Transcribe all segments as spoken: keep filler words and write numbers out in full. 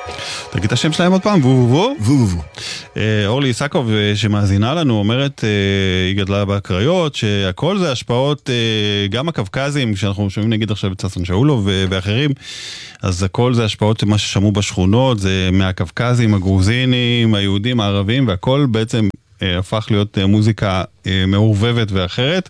תגיד את השם שלהם עוד פעם, וו וו וו? וו וו וו. אורלי איסקוב שמאזינה לנו אומרת, היא גדלה בקריות, שהכל זה השפעות, גם הקווקזים, שאנחנו שומעים נגיד עכשיו את ששון שאולוב ואחרים, אז הכל זה השפעות מה ששמעו בשכונות, זה מהקווקזים, הגרוזינים, היהודים, הערבים, והכל בעצם הפך להיות מוזיקה מעורבבת ואחרת.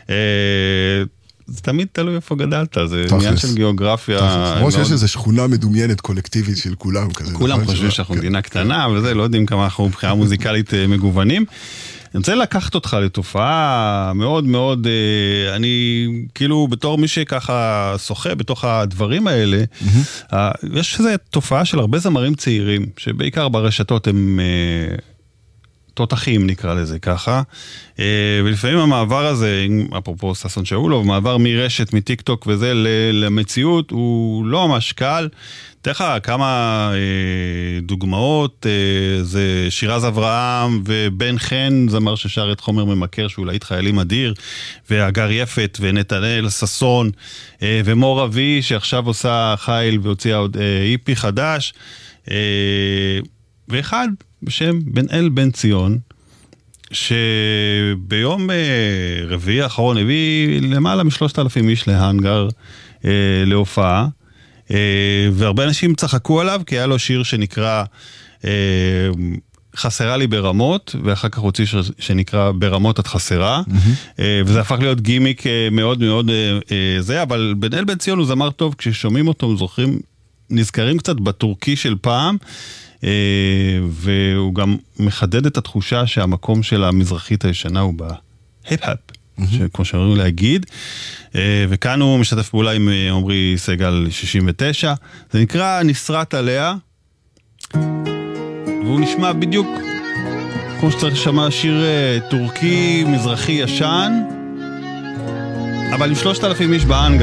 זה תמיד תלוי איפה גדלת, זה עניין של גיאוגרפיה. כמו שיש איזו שכונה מדומיינת קולקטיבית של כולם כזה. כולם חושבים שאנחנו מדינה קטנה, וזה, לא יודעים כמה אנחנו מבחינה מוזיקלית מגוונים. אני רוצה לקחת אותך לתופעה מאוד מאוד, אני כאילו בתור מי שככה שוחה בתוך הדברים האלה, יש איזו תופעה של הרבה זמרים צעירים, שבעיקר ברשתות הם תותחים נקרא לזה ככה, ולפעמים המעבר הזה, אפרופו ששון שאולוב, מעבר מרשת, מטיק טוק וזה למציאות, הוא לא ממש קל. תראה לך כמה דוגמאות, זה שירז אברהם ובן חן, זמר ששר את חומר ממכר, שהוא להיט חיילים אדיר, והגר יפת ונתנאל ששון, ומור אבי שעכשיו עושה חייל והוציאה עוד איפי חדש, ואחד בשם בן אל בן ציון, שביום רביעי האחרון הביא למעלה משלושת אלפים איש להנגר להופעה, והרבה אנשים צחקו עליו, כי היה לו שיר שנקרא חסרה לי ברמות, ואחר כך הוציא שיר שנקרא ברמות את חסרה, וזה הפך להיות גימיק מאוד מאוד זה, אבל בן אל בן ציון הוא זמר טוב, כששומעים אותו זוכרים, נזכרים קצת בטורקי של פעם, והוא גם מחדד את התחושה שהמקום של המזרחית הישנה הוא בהיפ-הפ, כמו שאומרים להגיד, וכאן הוא משתף פעולה עם עומרי סגל שישים ותשע, זה נקרא נשרת עליה, והוא נשמע בדיוק כמו שצריך לשמע שיר טורקי, מזרחי ישן, אבל עם שלושת אלפים איש בהנגר,